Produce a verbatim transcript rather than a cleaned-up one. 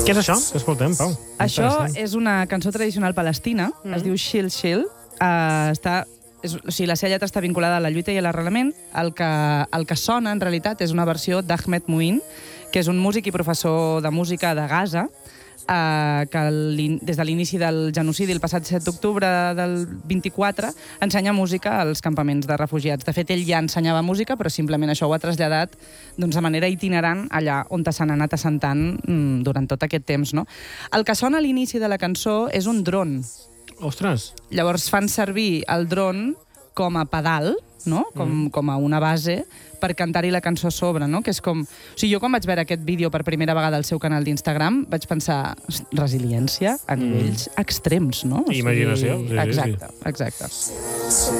Què és això que escoltem, Pau? Això és una cançó tradicional palestina, mm. es diu Shil Shil. Uh, està, és, o sigui, la seva lletra està vinculada a la lluita i a l'arrelament. El que, el que sona, en realitat, és una versió d'Ahmed Mouin, que és un músic i professor de música de Gaza, Uh, que des de l'inici del genocidi, el passat set d'octubre del vint-i-quatre, ensenya música als campaments de refugiats. De fet, ell ja ensenyava música, però simplement això ho ha traslladat doncs, de manera itinerant allà on s'han anat assentant mm, durant tot aquest temps. No? El que sona a l'inici de la cançó és un dron. Ostres! Llavors fan servir el dron com a pedal, no? com, mm. com a una base, per cantar-hi la cançó a sobre, no? Que és com... O sigui, jo quan vaig veure aquest vídeo per primera vegada al seu canal d'Instagram vaig pensar, resiliència a nivells mm. extrems, no? O sigui, imaginació. Sí, exacte, sí, sí. exacte.